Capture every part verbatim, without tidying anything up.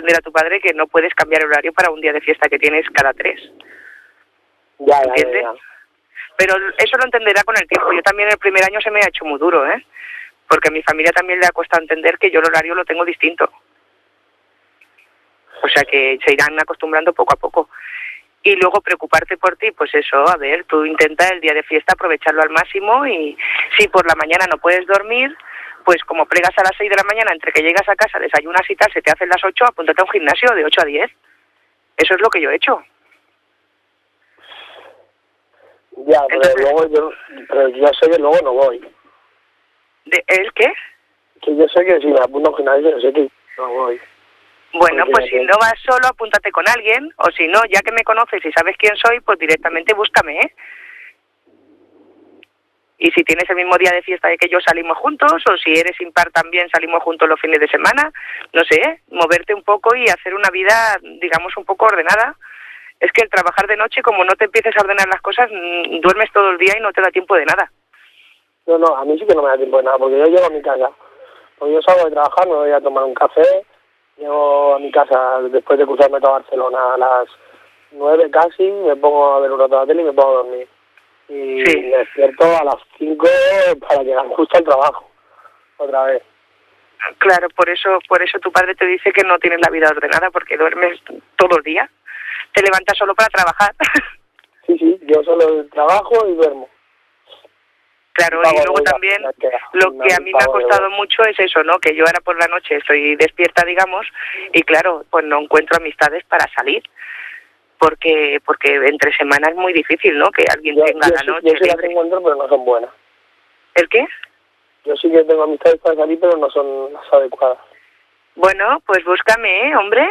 entender a tu padre que no puedes cambiar el horario para un día de fiesta que tienes cada tres. Ya, ya, ¿Entiendes? ya, ya. Pero eso lo entenderá con el tiempo. Yo también el primer año se me ha hecho muy duro, ¿eh? Porque a mi familia también le ha costado entender que yo el horario lo tengo distinto. O sea que se irán acostumbrando poco a poco. Y luego preocuparte por ti, pues eso, a ver, tú intenta el día de fiesta aprovecharlo al máximo y si por la mañana no puedes dormir, pues como plegas a las seis de la mañana, entre que llegas a casa, desayunas y tal, se te hacen las ocho, apúntate a un gimnasio de ocho a diez. Eso es lo que yo he hecho. Ya, pero Entonces, luego yo, pero yo sé que luego no voy. ¿de ¿el qué? Que yo sé que si me apunto a un gimnasio, yo sé que no voy. Bueno, Porque pues ya si te- no vas solo, apúntate con alguien, o si no, ya que me conoces y sabes quién soy, pues directamente búscame, ¿eh? Y si tienes el mismo día de fiesta de que yo salimos juntos, o si eres impar también salimos juntos los fines de semana, no sé, moverte un poco y hacer una vida, digamos, un poco ordenada. Es que el trabajar de noche, como no te empieces a ordenar las cosas, mm, duermes todo el día y no te da tiempo de nada. No, no, a mí sí que no me da tiempo de nada, porque yo llego a mi casa. Porque yo salgo de trabajar, me voy a tomar un café, llego a mi casa después de cruzarme toda Barcelona a las nueve casi, me pongo a ver un rato la tele y me pongo a dormir. Y Sí. me despierto a las cinco para llegar justo al trabajo, otra vez. Claro, por eso, por eso tu padre te dice que no tienes la vida ordenada, porque duermes todo el día. Te levantas solo para trabajar. Sí, sí, yo solo trabajo y duermo. Claro, Pago y luego deuda, también ya queda. lo que a mí me ha Pago costado deuda. mucho es eso, ¿no? Que yo ahora por la noche estoy despierta, digamos, y claro, pues no encuentro amistades para salir, porque porque entre semanas es muy difícil, ¿no? Que alguien Yo, tenga yo, la sí, noche yo sí las libre. encuentro, pero no son buenas. ¿El qué? Yo sí que tengo amistades para salir, pero no son las adecuadas. Bueno, pues búscame, ¿eh, hombre?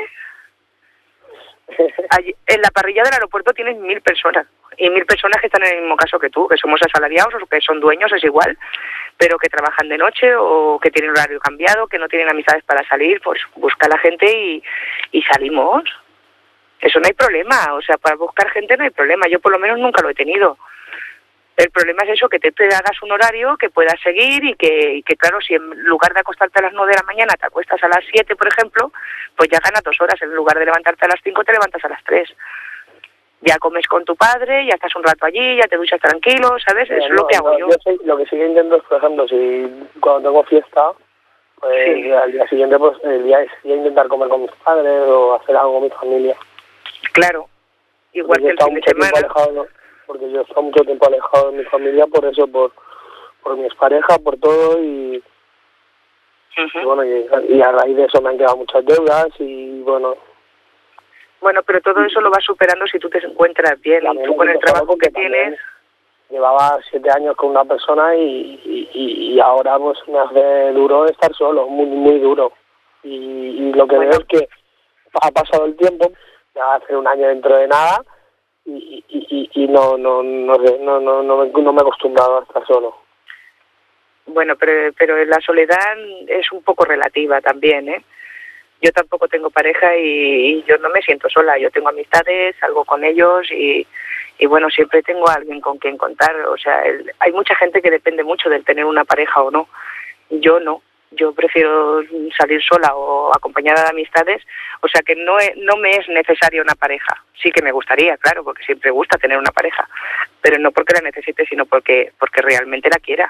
Allí, en la parrilla del aeropuerto tienes mil personas, y mil personas que están en el mismo caso que tú, que somos asalariados o que son dueños, es igual, pero que trabajan de noche o que tienen horario cambiado, que no tienen amistades para salir, pues busca a la gente y, y salimos. Eso no hay problema, o sea, para buscar gente no hay problema, yo por lo menos nunca lo he tenido. El problema es eso, que te, te hagas un horario, que puedas seguir y que, y que, claro, si en lugar de acostarte a las nueve de la mañana te acuestas a las siete, por ejemplo, pues ya ganas dos horas. En lugar de levantarte a las cinco, te levantas a las tres. Ya comes con tu padre, ya estás un rato allí, ya te duchas tranquilo, ¿sabes? Eso es lo no, que hago no, yo. yo sé, lo que sí que intento es, por ejemplo, si cuando tengo fiesta, pues Sí. al día siguiente, pues el día es día intentar comer con mis padres o hacer algo con mi familia. Claro, igual Porque yo que he el estado fin de mucho tiempo semana. alejado, ¿no? Porque yo he estado mucho tiempo alejado de mi familia por eso, por por mi expareja, por todo y, Uh-huh. y bueno, y, y a raíz de eso me han quedado muchas deudas y bueno... Bueno, pero todo eso lo vas superando si tú te encuentras bien. También Tú me con el siento solo trabajo porque que tienes... también llevaba siete años con una persona y, y, y ahora pues me hace duro estar solo, muy muy duro. Y, y lo que Bueno. veo es que ha pasado el tiempo, ya va a hacer un año dentro de nada y, y, y, y no, no, no, sé, no, no, no, me, no me he acostumbrado a estar solo. Bueno, pero, pero la soledad es un poco relativa también, ¿eh? Yo tampoco tengo pareja y, y yo no me siento sola. Yo tengo amistades, salgo con ellos y, y bueno, siempre tengo a alguien con quien contar. O sea, el, hay mucha gente que depende mucho del tener una pareja o no. Yo no. Yo prefiero salir sola o acompañada de amistades. O sea que no, he, no me es necesaria una pareja. Sí que me gustaría, claro, porque siempre gusta tener una pareja. Pero no porque la necesite, sino porque, porque realmente la quiera.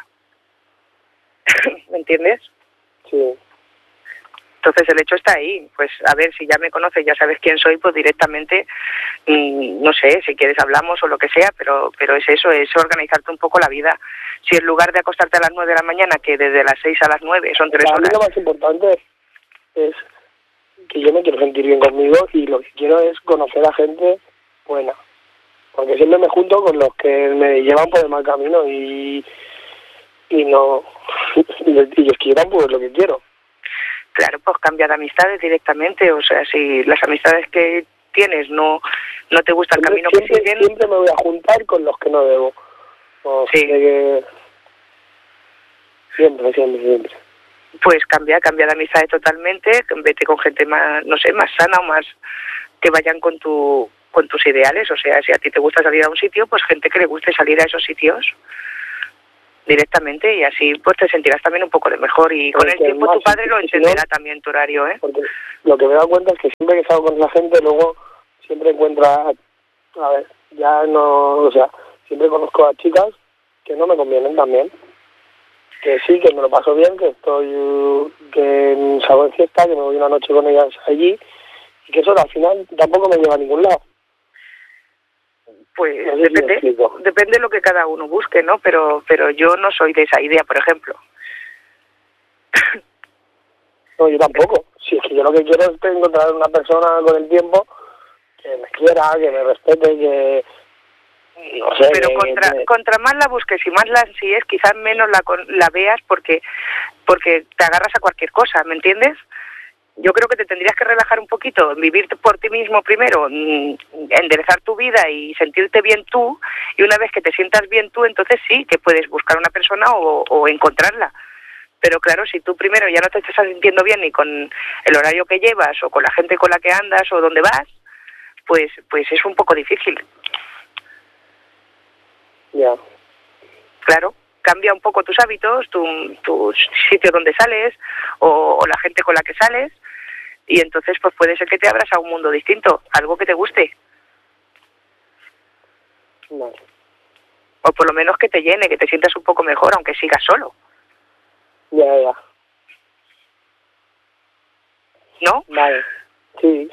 ¿Me entiendes? Sí. Entonces el hecho está ahí, pues a ver, si ya me conoces, ya sabes quién soy, pues directamente, mmm, no sé, si quieres hablamos o lo que sea, pero pero es eso, es organizarte un poco la vida. Si en lugar de acostarte a las nueve de la mañana, que desde las seis a las nueve son tres Para mí horas... lo más importante es que yo me quiero sentir bien conmigo y lo que quiero es conocer a gente buena. Porque siempre me junto con los que me llevan por el mal camino y, y no... y ellos quieran pues lo que quiero. Claro, pues cambia de amistades directamente, o sea, si las amistades que tienes no no te gusta el Siempre, camino siempre, que siguen... siempre me voy a juntar con los que no debo. O Sí. sea que... Siempre, siempre, siempre. Pues cambia, cambia de amistades totalmente, vete con gente más, no sé, más sana o más que vayan con tu con tus ideales, o sea, si a ti te gusta salir a un sitio, pues gente que le guste salir a esos sitios. directamente, y así pues te sentirás también un poco de mejor, y con el tiempo tu padre lo entenderá también tu horario, ¿eh? Porque lo que me he dado cuenta es que siempre que salgo con la gente, luego siempre encuentra, a ver, ya no, o sea, siempre conozco a chicas que no me convienen también, que sí, que me lo paso bien, que estoy, que salgo en fiesta, que me voy una noche con ellas allí, y que eso al final tampoco me lleva a ningún lado. Pues no sé depende, si depende de lo que cada uno busque, ¿no? Pero pero yo no soy de esa idea, por ejemplo. No, yo tampoco. Si es que yo lo que quiero es encontrar una persona con el tiempo que me quiera, que me respete, que... No sé, pero que, contra que... contra más la busques y más la ansíes, quizás menos la, la veas porque porque te agarras a cualquier cosa, ¿me entiendes? Yo creo que te tendrías que relajar un poquito, vivir por ti mismo primero, enderezar tu vida y sentirte bien tú, y una vez que te sientas bien tú, entonces sí que puedes buscar una persona o, o encontrarla. Pero claro, si tú primero ya no te estás sintiendo bien ni con el horario que llevas o con la gente con la que andas o donde vas, pues pues es un poco difícil. Ya. Yeah. Claro. Cambia un poco tus hábitos, tu, tu sitio donde sales o, o la gente con la que sales, y entonces pues puede ser que te abras a un mundo distinto, algo que te guste. Vale. O por lo menos que te llene, que te sientas un poco mejor, aunque sigas solo. Ya, ya. ¿No? Vale, sí.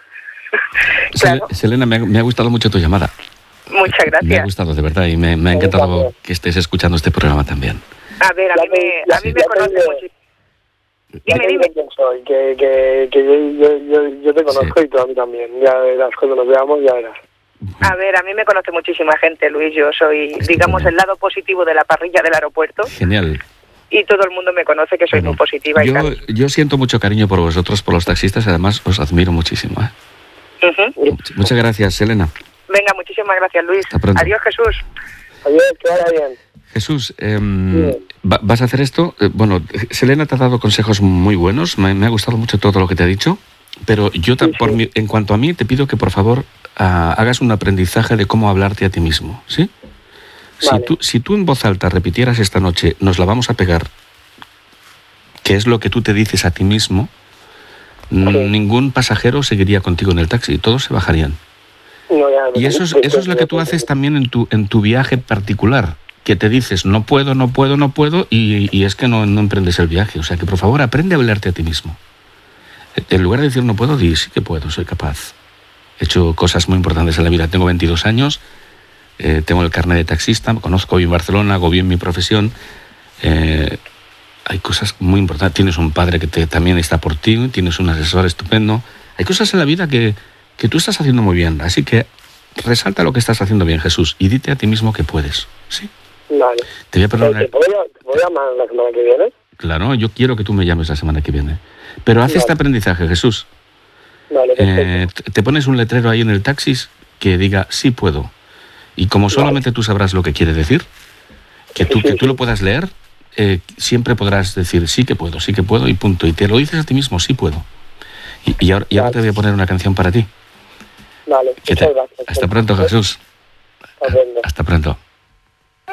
Claro. Selena, me ha, me ha gustado mucho tu llamada. Muchas gracias. Me ha gustado, de verdad, y me, me ha encantado que estés escuchando este programa también. A ver, a mí me, a mí me conoce muchísimo. Dime, dime. Quién soy, que, que, que yo, yo, yo, yo te conozco, sí. Y tú a mí también. Ya verás, cuando nos veamos, ya verás. A ver, a mí me conoce muchísima gente, Luis. Yo soy, Estupendo. digamos, el lado positivo de la parrilla del aeropuerto. Genial. Y todo el mundo me conoce que soy bueno, muy positiva. Yo, y tal. yo siento mucho cariño por vosotros, por los taxistas, además os admiro muchísimo. ¿eh? Uh-huh. Muchas gracias, Selena. Venga, muchísimas gracias, Luis. Adiós, Jesús. Adiós, que vaya bien. Jesús, eh, ¿vas a hacer esto? Eh, bueno, Selena te ha dado consejos muy buenos, me, me ha gustado mucho todo lo que te ha dicho, pero yo, sí, por sí. Mi, en cuanto a mí, te pido que por favor uh, hagas un aprendizaje de cómo hablarte a ti mismo, ¿sí? Vale. Si, tú, si tú en voz alta repitieras esta noche, nos la vamos a pegar, que es lo que tú te dices a ti mismo, sí. ningún pasajero seguiría contigo en el taxi, todos se bajarían. No, ya, y eso es, eso es lo que tú haces también en tu, en tu viaje particular, que te dices, no puedo, no puedo, no puedo, y, y es que no, no emprendes el viaje. O sea, que por favor aprende a hablarte a ti mismo. En lugar de decir no puedo, di sí que puedo, soy capaz. He hecho cosas muy importantes en la vida. Tengo veintidós años, eh, tengo el carnet de taxista, conozco bien Barcelona, hago bien mi profesión. Eh, hay cosas muy importantes. Tienes un padre que te, también está por ti, tienes un asesor estupendo. Hay cosas en la vida que, que tú estás haciendo muy bien. Así que resalta lo que estás haciendo bien, Jesús, y dite a ti mismo que puedes. ¿Sí? Vale. Te voy a perdonar. ¿Te puedo, te puedo llamar la semana que viene? Claro, yo quiero que tú me llames la semana que viene. Pero haz vale. este aprendizaje, Jesús. Vale, eh, te pones un letrero ahí en el taxi que diga sí puedo. Y como solamente vale. tú sabrás lo que quiere decir, que tú, sí, sí, que tú sí. lo puedas leer, eh, siempre podrás decir sí que puedo, sí que puedo y punto. Y te lo dices a ti mismo, sí puedo. Y, y, ahora, y ahora vale. te voy a poner una canción para ti. Vale, te, muchas gracias. Hasta pronto, Jesús. Hasta pronto. Hasta pronto.